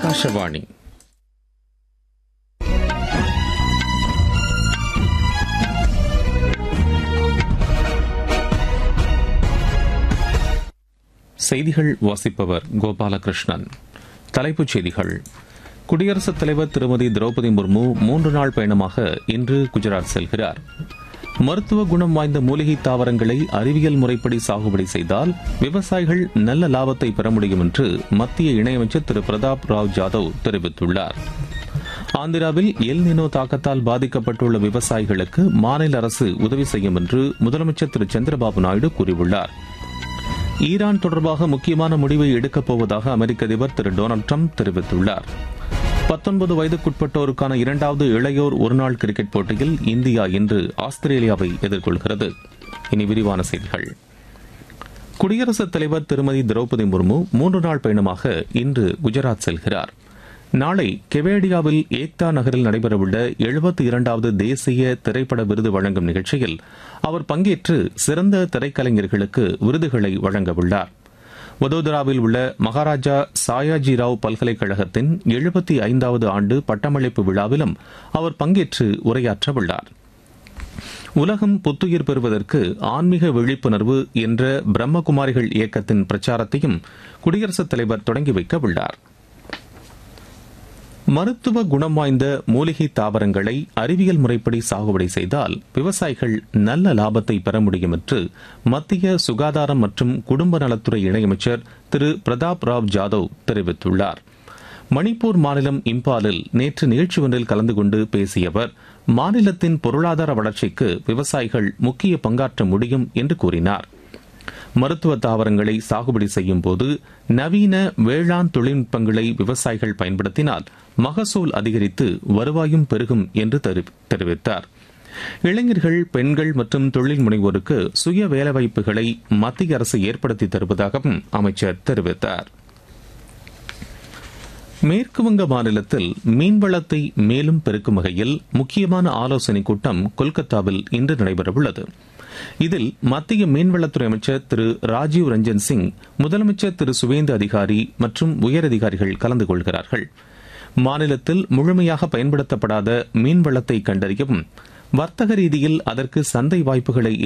ஆகாஷவாணி. செய்திகள் வாசிப்பவர் கோபாலகிருஷ்ணன். தலைப்புச் செய்திகள். குடியரசுத் தலைவர் திருமதி திரௌபதி முர்மு 3 நாள் பயணமாக இன்று குஜராத் செல்கிறார். மருத்துவ குணம் வாய்ந்த மூலிகை தாவரங்களை அறிவியல் முறைப்படி சாகுபடி செய்தால் விவசாயிகள் நல்ல லாபத்தை பெற முடியும் என்று மத்திய இணையமைச்சர் திரு பிரதாப் ராவ் ஜாதவ் தெரிவித்துள்ளார். ஆந்திராவில் எல் நினோ தாக்கத்தால் பாதிக்கப்பட்டுள்ள விவசாயிகளுக்கு மாநில அரசு உதவி செய்யும் என்று முதலமைச்சர் திரு சந்திரபாபு நாயுடு கூறியுள்ளார். ஈரான் தொடர்பாக முக்கியமான முடிவை எடுக்கப் போவதாக அமெரிக்க அதிபர் திரு டொனால்டு டிரம்ப் தெரிவித்துள்ளார். 19 வயதுக்குட்பட்டோருக்கான 2வது இளையோர் ஒருநாள் கிரிக்கெட் போட்டியில் இந்தியா இன்று ஆஸ்திரேலியாவை எதிர்கொள்கிறது. இனி விரிவான செய்திகள். குடியரசுத் தலைவர் திருமதி திரௌபதி முர்மு 3 நாள் பயணமாக இன்று குஜராத் செல்கிறார். நாளை கெவேடியாவில் ஏக்தா நகரில் நடைபெறவுள்ள 72வது தேசிய திரைப்பட விருது வழங்கும் நிகழ்ச்சியில் அவர் பங்கேற்று சிறந்த திரைக்கலைஞர்களுக்கு விருதுகளை வழங்கவுள்ளார். வதோதராவில் உள்ள மகாராஜா சாயாஜிராவ் பல்கலைக்கழகத்தின் 75வது ஆண்டு பட்டமளிப்பு விழாவிலும் அவர் பங்கேற்று உரையாற்றவுள்ளார். உலகம் புத்துயிர் பெறுவதற்கு ஆன்மீக விழிப்புணர்வு என்ற பிரம்மகுமாரிகள் இயக்கத்தின் பிரச்சாரத்தையும் குடியரசுத் தலைவர் தொடங்கி வைக்க உள்ளார். மருத்துவ குணம் வாய்ந்த மூலிகை தாவரங்களை அறிவியல் முறைப்படி சாகுபடி செய்தால் விவசாயிகள் நல்ல லாபத்தை பெற முடியும் என்று மத்திய சுகாதாரம் மற்றும் குடும்ப நலத்துறை இணையமைச்சர் திரு பிரதாப் ராவ் ஜாதவ் தெரிவித்துள்ளார். மணிப்பூர் மாநிலம் இம்பாலில் நேற்று நிகழ்ச்சி ஒன்றில் கலந்து கொண்டு பேசிய அவர் மாநிலத்தின் பொருளாதார வளர்ச்சிக்கு விவசாயிகள் முக்கிய பங்காற்ற முடியும் என்று கூறினார். மருத்துவ தாவரங்களை சாகுபடி செய்யும் போது நவீன வேளாண் தொழில்நுட்பங்களை விவசாயிகள் பயன்படுத்தினால் மகசூல் அதிகரித்து வருவாயும் பெருகும் என்று தெரிவித்தார். இளைஞர்கள், பெண்கள் மற்றும் தொழில் முனைவோருக்கு சுய வேலைவாய்ப்புகளை மத்திய அரசு ஏற்படுத்தி தருவதாகவும் அமைச்சர் தெரிவித்தார். மேற்குவங்க மாநிலத்தில் மீன்வளத்தை மேலும் பெருக்கும் வகையில் முக்கியமான ஆலோசனைக் கூட்டம் கொல்கத்தாவில் இன்று நடைபெறவுள்ளது. இதில் மத்திய மீன்வளத்துறை அமைச்சர் திரு ராஜீவ் ரஞ்சன் சிங், முதலமைச்சர் திரு சுவேந்து அதிகாரி மற்றும் உயரதிகாரிகள் கலந்து கொள்கிறார்கள். மாநிலத்தில் முழுமையாக பயன்படுத்தப்படாத மீன்வளத்தை கண்டறியவும் வர்த்தக ரீதியில் அதற்கு சந்தை வாய்ப்புகளை